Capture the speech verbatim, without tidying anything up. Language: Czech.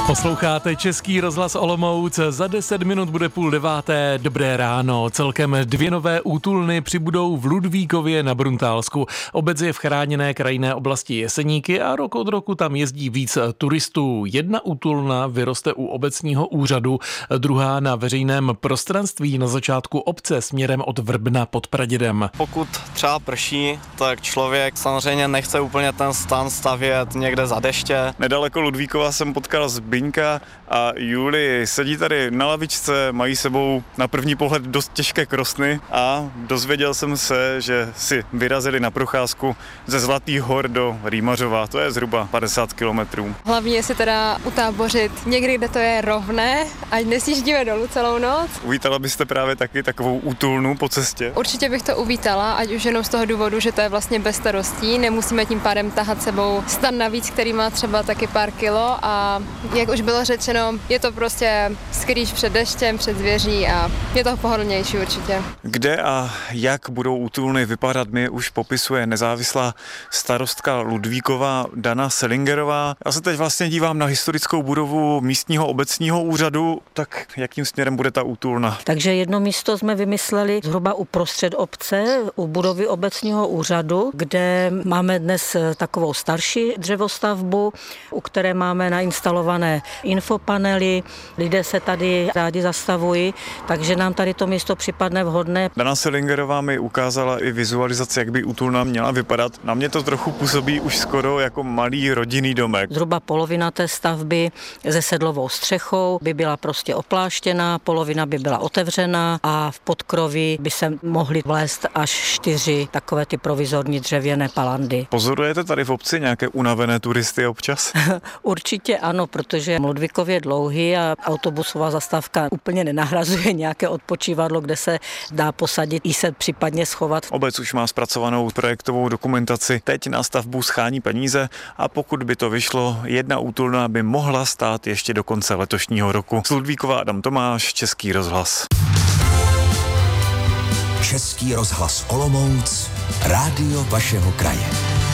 Posloucháte Český rozhlas Olomouc, za deset minut bude půl deváté, dobré ráno. Celkem dvě nové útulny přibudou v Ludvíkově na Bruntálsku. Obec je v chráněné krajinné oblasti Jeseníky a rok od roku tam jezdí víc turistů. Jedna útulna vyroste u obecního úřadu, druhá na veřejném prostranství na začátku obce směrem od Vrbna pod Pradědem. Pokud třeba prší, tak člověk samozřejmě nechce úplně ten stan stavět někde za deště. Nedaleko Ludvíkova jsem potkal Zbyňka a Julii. Sedí tady na lavičce, mají sebou na první pohled dost těžké krosny a dozvěděl jsem se, že si vyrazili na procházku ze Zlatých hor do Rýmařova. To je zhruba padesát kilometrů. Hlavně je si teda utábořit někdy, kde to je rovné, ať nesjíždíme dolů celou noc. Uvítala byste právě taky takovou útulnu po cestě? Určitě bych to uvítala, ať už jenom z toho důvodu, že to je vlastně bez starostí. Nemusíme tím pádem tahat sebou stan navíc, který má třeba taky pár kilo a jak už bylo řečeno, je to prostě skrýš před deštěm, před zvěří a je to pohodlnější určitě. Kde a jak budou útulny vypadat, mi už popisuje nezávislá starostka Ludvíkova Dana Selingerová. Já se teď vlastně dívám na historickou budovu místního obecního úřadu, tak jakým směrem bude ta útulna? Takže jedno místo jsme vymysleli zhruba uprostřed obce, u budovy obecního úřadu, kde máme dnes takovou starší dřevostavbu, u které máme nainstalované infopanely, lidé se tady rádi zastavují, takže nám tady to místo připadne vhodné. Dana Selingerová mi ukázala i vizualizaci, jak by útulna měla vypadat. Na mě to trochu působí už skoro jako malý rodinný domek. Zhruba polovina té stavby se sedlovou střechou by byla prostě opláštěná, polovina by byla otevřená a v podkroví by se mohly vlézt až čtyři takové ty provizorní dřevěné palandy. Pozorujete tady v obci nějaké unavené turisty občas? Určitě ano, protože Ludvíkov je dlouhý a autobusová zastávka úplně nenahrazuje nějaké odpočívadlo, kde se dá posadit i se případně schovat. Obec už má zpracovanou projektovou dokumentaci, teď na stavbu schání peníze a pokud by to vyšlo, jedna útulna by mohla stát ještě do konce letošního roku. Z Ludvíkova Adam Tomáš, Český rozhlas. Český rozhlas Olomouc, rádio vašeho kraje.